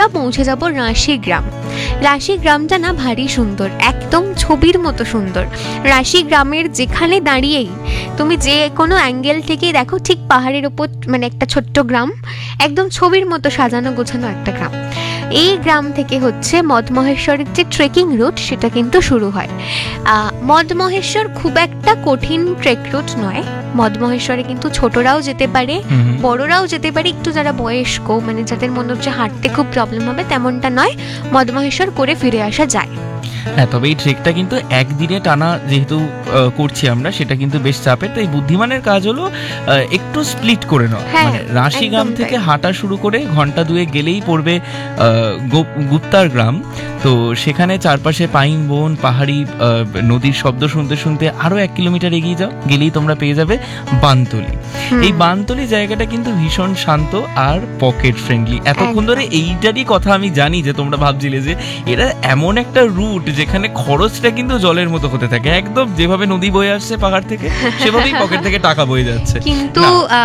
পৌঁছে যাব রাশি গ্রাম। রাশি গ্রামটা না ভারী সুন্দর, একদম ছবির মতো সুন্দর। রাশি গ্রামের যেখানে দাঁড়িয়েই তুমি যে কোনো অ্যাঙ্গেল থেকেই দেখো, ঠিক পাহাড়ের ওপর মানে একটা ছোট্ট গ্রাম, একদম ছবির মতো সাজানো গোছানো একটা গ্রাম। এই গ্রাম থেকে হচ্ছে মদমহেশ্বরের যে ট্রেকিং রুট সেটা কিন্তু শুরু হয়। মদমহেশ্বর খুব একটা কঠিন ট্রেক রুট নয়। মদমহেশ্বরে কিন্তু ছোটরাও যেতে পারে, বড়রাও যেতে পারে, একটু যারা বয়স্ক মানে যাদের মনে হচ্ছে হাঁটতে খুব প্রবলেম হবে তেমনটা নয়, মদমহেশ্বর করে ফিরে আসা যায়। হ্যাঁ, তবে এই ট্রেকটা কিন্তু একদিনে টানা যেহেতু করছি আমরা, সেটা কিন্তু বেশ চাপের। তো এই বুদ্ধিমানের কাজ হলো একটু স্প্লিট করে নেওয়া। মানে রাশিগ্রাম থেকে হাঁটা শুরু করে ঘন্টা দুয়েক গেলেই পড়বে গুপ্তার গ্রাম। তো সেখানে চারপাশে পাইন বন, পাহাড়ি নদীর শব্দ শুনতে শুনতে আরো 1 কিলোমিটার এগিয়ে যাও, গেলেই তোমরা পেয়ে যাবে বানতলি। এই বানতলি জায়গাটা কিন্তু ভীষণ শান্ত আর পকেট ফ্রেন্ডলি। এতক্ষণ ধরে এইটারই কথা আমি জানি যে তোমরা ভাবছিলে যে এটা এমন একটা রুট যেখানে খরচটা কিন্তু জলের মতো হতে থাকে, একদম যেভাবে নদী বয়ে আসছে পাহাড় থেকে সেভাবেই পকেট থেকে টাকা বয়ে যাচ্ছে। কিন্তু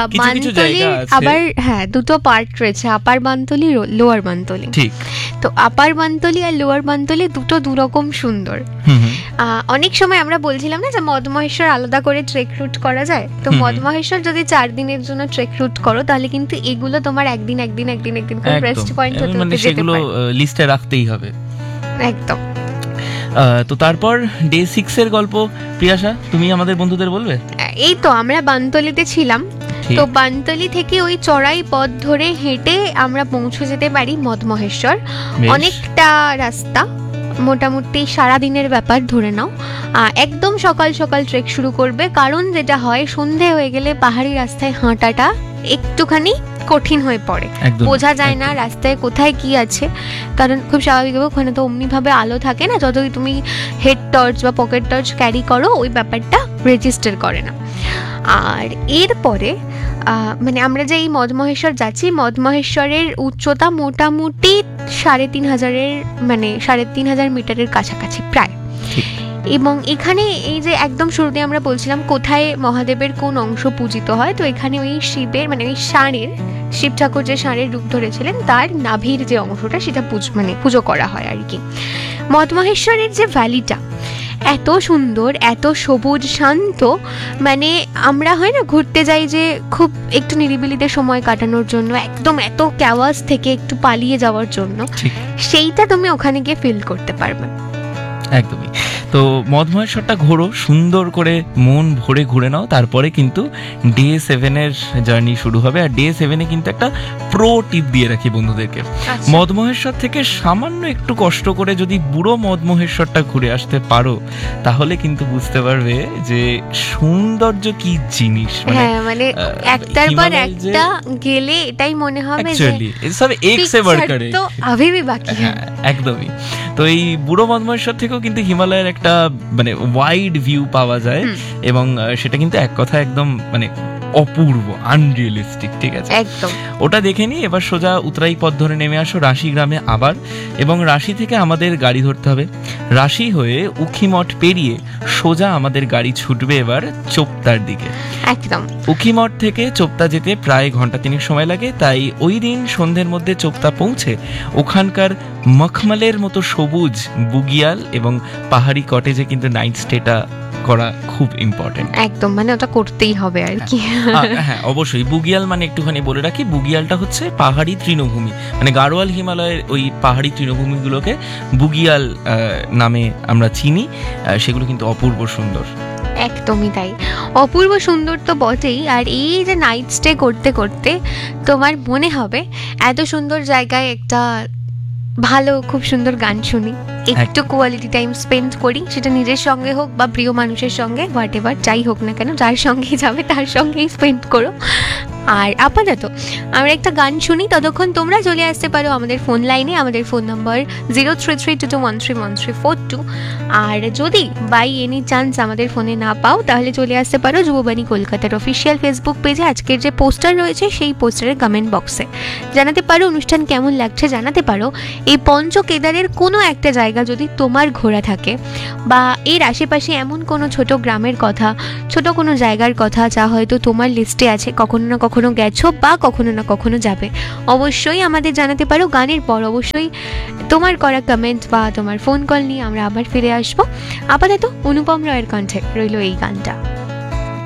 আবার হ্যাঁ, দুটো পার্ট রয়েছে, আপার বানতলি, লোয়ার বানতলি। ঠিক, তো আপার বানতলি আর লোয়ার বানতলি দুটো দুরকম সুন্দর। অনেক সময় আমরা বলছিলাম না যে মদমহেশ্বর আলাদা করে ট্রেক রুট করা যায়, তো মদমহেশ্বর যদি 4 দিনের জন্য ট্রেক রুট করো তাহলে কিন্তু এগুলো তোমার একদিন করে রেস্ট পয়েন্ট হতে হতে যেতে পারে, লিস্টে রাখতেই হবে একদম। তো তারপর ডে 6 এর গল্প প্রিয়াশা তুমি আমাদের বন্ধুদের বলবে। এই তো আমরা বানতলিতে ছিলাম, তো বানতলি থেকে ওই চড়াই পথ ধরে হেঁটে আমরা পৌঁছে যেতে পারি মদমহেশ্বর। অনেকটা রাস্তা, মোটামুটি সারাদিনের ব্যাপার ধরে নাও। একদম সকাল সকাল ট্রেক শুরু করবে, কারণ যেটা হয় সন্ধে হয়ে গেলে পাহাড়ি রাস্তায় হাঁটাটা একটুখানি কঠিন হয়ে পড়ে, বোঝা যায় না রাস্তায় কোথায় কি আছে, কারণ খুব স্বাভাবিকভাবে ওখানে তো অমনিভাবে আলো থাকে না, যতই তুমি হেড টর্চ বা পকেট টর্চ ক্যারি করো ওই ব্যাপারটা রেজিস্টার করে না। আর এরপরে মানে আমরা যে এই মদমহেশ্বর যাচ্ছি, মদমহেশ্বরের উচ্চতা মোটামুটি 3,500 মানে 3,500 মিটারের কাছাকাছি প্রায়। এবং এখানে এই যে একদম শুরুতে আমরা বলছিলাম কোথায় মহাদেবের কোন অংশ পূজিত হয়, তো এখানে ওই শিবের মানে ওই ষাঁড়ের, শিব ঠাকুর যে ষাঁড়ের রূপ ধরেছিলেন তার নাভির যে অংশটা সেটা পুজো করা হয় আর কি। মদমহেশ্বরের যে ভ্যালিটা এত সুন্দর, এত সবুজ শান্ত, মানে আমরা হয় না ঘুরতে যাই যে খুব একটু নিরিবিলিতে সময় কাটানোর জন্য, একদম এত ক্যাওয়াস থেকে একটু পালিয়ে যাওয়ার জন্য, সেইটা তুমি ওখানে গিয়ে ফিল করতে পারবে একদমই। তো মদমহেশ্বরটা ঘোরো, সুন্দর করে মন ভরে ঘুরে নাও, তারপরে কিন্তু ডে 7 এর জার্নি শুরু হবে। আর ডে 7 কিন্তু একটা প্রো টিপ দিয়ে রাখি বন্ধুদেরকে। মদমহেশ্বর থেকে সামান্য একটু কষ্ট করে যদি বুড়ো মদমহেশ্বরটা ঘুরে আসতে পারো তাহলে কিন্তু বুঝতে পারবে যে সৌন্দর্য কি জিনিস। মানে একটার পর একটা গেলে এটাই মনে হবে যে সব এক সে বড়করে তো আভি ভি বাকি হ্যাঁ, একদমই। তো এই বুড়ো মদমহেশ্বর থেকেও কিন্তু হিমালয়ের একটা মানে ওয়াইড ভিউ পাওয়া যায়, এবং সেটা কিন্তু এক কথা একদম মানে অপূর্ব, আনরিয়েলিস্টিক। ঠিক আছে, একদম ওটা দেখে নি। এবার সোজা উতরাই পথ ধরে নেমে আসো রাশি গ্রামে আবার, এবং রাশি থেকে আমাদের গাড়ি ধরতে হবে। রাশি হয়ে উখিমঠ পেরিয়ে সোজা আমাদের গাড়ি ছুটবে এবার চোপতার দিকে। একদম উখিমঠ থেকে চোপতা যেতে প্রায় ঘন্টা 3 সময় লাগে, তাই ওই দিন সন্ধ্যের মধ্যে চোপতা পৌঁছে ওখানকার মখমলের মতো সবুজ বুগিয়াল এবং পাহাড়ি কটেজে কিন্তু নাইট স্টেটা করা খুব ইম্পর্টেন্ট। একদম, মানে ওটা করতেই হবে আর কি। হ্যাঁ অবশ্যই। বুগিয়াল মানে একটুখানি বলে রাখি, বুগিয়ালটা হচ্ছে পাহাড়ি তৃণভূমি, মানে গাড়োয়াল হিমালয়ের ওই পাহাড়ি তৃণভূমিগুলোকে বুগিয়াল নামে আমরা চিনি। সেগুলো কিন্তু অপূর্ব সুন্দর। একদমই তাই, অপূর্ব সুন্দর তো বটেই। আর এই যে নাইট স্টে করতে করতে তোমার মনে হবে এত সুন্দর জায়গায় একটা ভালো খুব সুন্দর গান শুনি, একটু কোয়ালিটি টাইম স্পেন্ড করি, সেটা নিজের সঙ্গে হোক বা প্রিয় মানুষের সঙ্গে, হোয়াট এভার যাই হোক না কেন, যার সঙ্গেই যাবে তার সঙ্গেই স্পেন্ড করো। আর আপাতত আমরা একটা গান শুনি, ততক্ষণ তোমরা চলে আসতে পারো আমাদের ফোন লাইনে। আমাদের ফোন নম্বর 0332213142। আর যদি বাই এনি চান্স আমাদের ফোনে না পাও তাহলে চলে আসতে পারো যুববাণী কলকাতার অফিসিয়াল ফেসবুক পেজে। আজকের যে পোস্টার রয়েছে সেই পোস্টারের কমেন্ট বক্সে জানাতে পারো অনুষ্ঠান কেমন লাগছে, জানাতে পারো এই পঞ্চকেদারের কোনো একটা জায়গা যদি তোমার ঘোরা থাকে, বা এর আশেপাশে এমন কোনো ছোট গ্রামের কথা, ছোট কোনো জায়গার কথা যা হয়তো তোমার লিস্টে আছে, কখনো না কখনো গেছো বা কখনো না কখনো যাবে, অবশ্যই আমাদের জানাতে পারো। গানের পর অবশ্যই তোমার করা কমেন্ট বা তোমার ফোন কল নিয়ে আমরা আবার ফিরে আসবো। আপাতত অনুপম রয়ের কণ্ঠে রইল এই গানটা।